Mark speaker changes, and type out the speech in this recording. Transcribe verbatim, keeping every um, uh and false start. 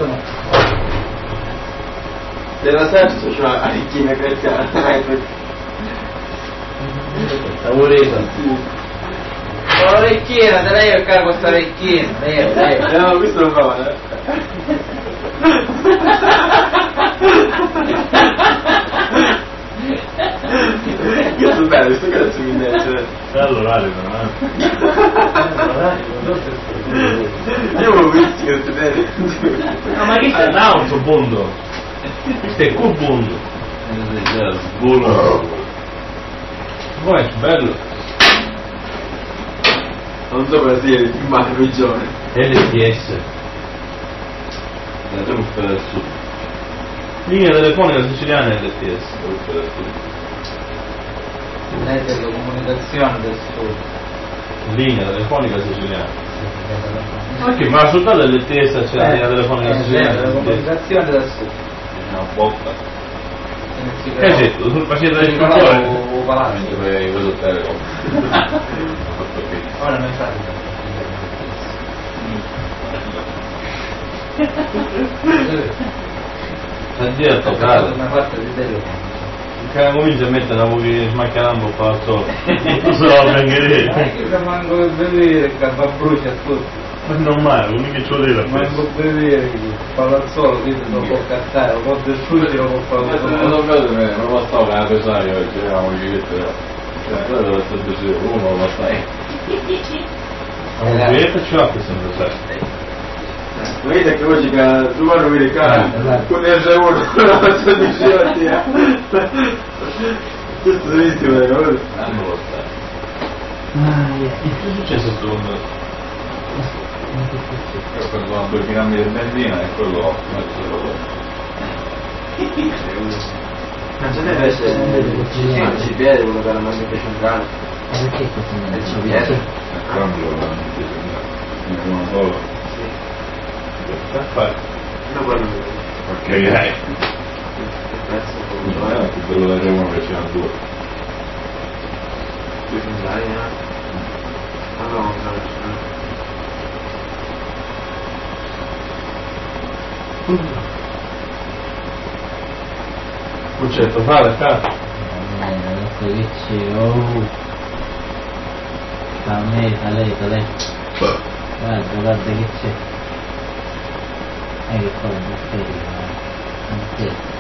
Speaker 1: sesto no.
Speaker 2: Dell'esercito c'è una ricchina cristiana.
Speaker 3: Favorito.
Speaker 1: Con l'orecchina, te lei io caro questa orecchina, lei, lei.
Speaker 2: No, questo lo fa, eh. Questo è bello, questo cazzo mi dice.
Speaker 3: Allora, no?
Speaker 2: Io avevo visto che vedere.
Speaker 3: No, ma questo è un altro punto. Questo è quel punto. Sbulo. Poi è bello.
Speaker 2: Non so cosa sia il marmigione.
Speaker 3: L T S. Linea telefonica siciliana L T S.
Speaker 1: Lei per la comunicazione del sud.
Speaker 3: Linea telefonica siciliana. Anche, ma soltanto L T S c'è la linea telefonica siciliana.
Speaker 1: La comunicazione del sud.
Speaker 3: Una bocca. Che hai detto? Tu facevi l'agricoltore?
Speaker 1: O palazzo.
Speaker 3: Vedo Telecom.
Speaker 1: Ora non fa.
Speaker 3: Senti a toccare.
Speaker 1: Una parte di Telecom.
Speaker 3: Che comincia a mettere una pochina smaccherando un po' al sole. Tu se lo vengi
Speaker 1: Ma io manco per vedere che fa brucia tutto.
Speaker 3: Ma non mai, l'unica che ci vuole dire.
Speaker 1: Manco per vedere che palazzolo, quindi non può cattare, lo può distruggere, lo può fare.
Speaker 2: Non lo vedo bene, non lo sto a pesare oggi, eravamo girato. Cioè, quello deve essere così, uno lo stai.
Speaker 3: Ma un biglietto ce l'ha questo sempre sai.
Speaker 2: Vedete che oggi che tu guarda vedi che con il uno non so diceva tia. Questo è bellissimo, vero?
Speaker 3: Non lo sai. Che è successo secondo te?
Speaker 2: Ho preso due grammi di benzina e quello non ce deve essere il C P R, quello che era il movimento centrale.
Speaker 1: Ma perché questo non è
Speaker 2: il C P R?
Speaker 3: Uno solo?
Speaker 2: Sì.
Speaker 3: Che fai?
Speaker 2: No, quello
Speaker 3: Perché hai?
Speaker 2: non è
Speaker 3: quello da uno che c'era due.
Speaker 2: Tu ci sai, eh? Ah no, no, no.
Speaker 3: Concetto, fare, cazzo.
Speaker 1: adesso che c'è, oh, sta meta, lei, lei, guarda, guarda che c'è, e che cosa, non